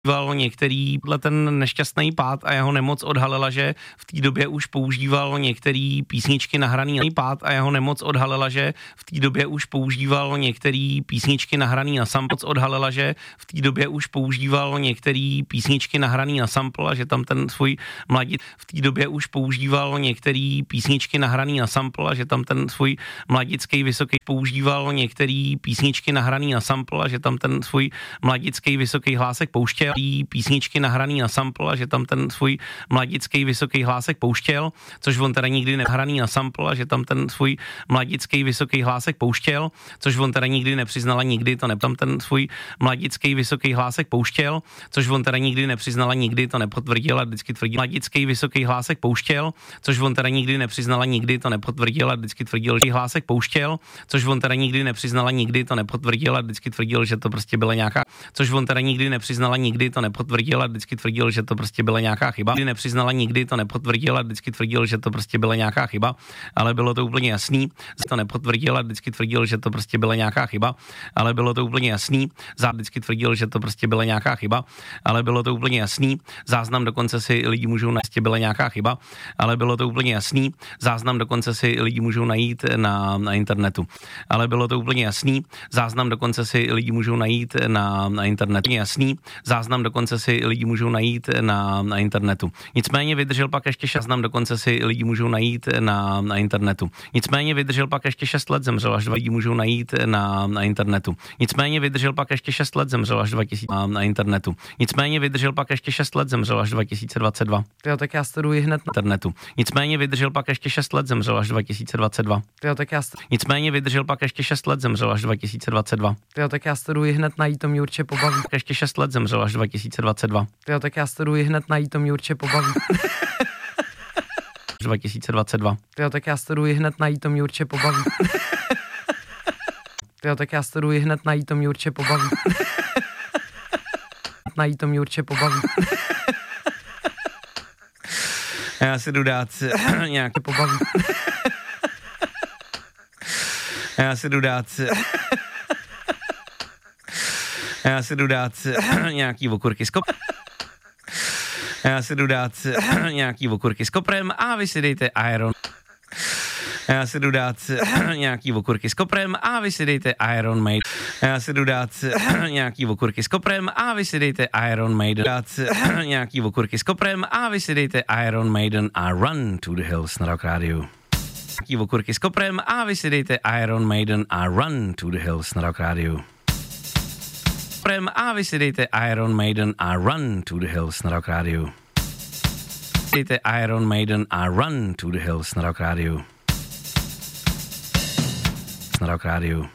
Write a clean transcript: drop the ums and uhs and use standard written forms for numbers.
některý ten nešťastný pád a jeho nemoc odhalila, že v té době už používal některý písničky nahraný pád a jeho nemoc odhalila, že v té době už používal některý písničky nahraný na sample, odhalila, že v té době už používal některý písničky nahraný na sample a že tam ten svůj mladí v té době už používal některý písničky nahraný na sample a že tam ten svůj mladický vysoký používal některý písničky nahraný na sample a že tam ten svůj mladický vysoký hlásek pouštěl písničky nahraný na sample a že tam ten svůj mladický vysoký hlásek pouštěl, což on teda nikdy nehraný na sample a že tam ten svůj mladický vysoký hlásek pouštěl, což on teda nikdy nepřiznala, nikdy to tam ten svůj mladický vysoký hlásek pouštěl, což on teda nikdy nepřiznala, nikdy to nepotvrdila, vždycky tvrdil mladický vysoký hlásek pouštěl, což on teda nikdy nepřiznala, nikdy to nepotvrdila, vždycky tvrdil, že hlásek pouštěl, což on teda nikdy nepřiznala, nikdy to nepotvrdila, vždycky tvrdil, že to prostě byla nějaká, což on teda nikdy nepřiznala, nikdy to nepotvrdila, vždycky tvrdil, že to prostě byla nějaká chyba. Nikdy nepřiznala, nikdy to nepotvrdila, vždycky tvrdil, že to prostě byla nějaká chyba, ale bylo to úplně jasný, to nepotvrdila, vždycky tvrdil, že to prostě byla nějaká chyba, ale bylo to úplně jasný, vždycky tvrdil, že to prostě byla nějaká chyba, ale bylo to úplně jasný, záznam dokonce si lidi můžou najít, byla nějaká chyba, ale bylo to úplně jasný, záznam dokonce si lidi můžou najít na internetu, ale bylo to úplně jasný, záznam dokonce si lidi můžou najít na internetu, jasný, záznam dokonce si lidi můžou najít na internetu. Nicméně vydržel pak ještě 6 záznam dokonce si lidi můžou najít na internetu. Nicméně vydržel pak ještě 6 let, zemřel až 2 lidi můžou najít na internetu. Nicméně vydržel pak ještě 6 let, zemřel až 2000 na internetu. Nicméně vydržel pak ještě 6 let, zemřel až 2022. Jo, tak já studuji hned na internetu. Nicméně vydržel pak ještě 6 let, zemřel až 2022. Jo, tak já nicméně vydržel pak ještě 6 let, zemřel až 2022. Jo, tak já studuji hned na jí, to mě určitě pobaví. Ještě 6 let, zemřel až 2022. Jo, tak já studuji hned na jí, to mě určitě pobaví. 2022. Jo, tak já studuji hned na jí, to mě určitě pobaví. Jo, tak já studuji hned na jí, to mě určitě pobaví. Na jí, to mě určitě pobaví. Já si jdu dát nějaké pobaví. Já si jdu dát Já si jdu dát nějaký okurky s koprem. Já si jdu dát nějaký okurky s koprem a vy si dejte Iron. Já si jdu dát nějaký okurky s koprem a vy si dejte Iron Maiden. Já si jdu dát nějaký okurky s koprem a vy si dejte Iron Maiden. Dát nějaký okurky s koprem a vy si dejte Iron Maiden a Run to the Hills na Rock Radio. Nějaký okurky s koprem a vy si dejte Iron Maiden a Run to the Hills na Rock Radio. A vy si dejte Iron Maiden a Run to the Hills na Rock Radio. Dejte Iron Maiden a Run to the Hills na Rock Radio. Na Rock Radio.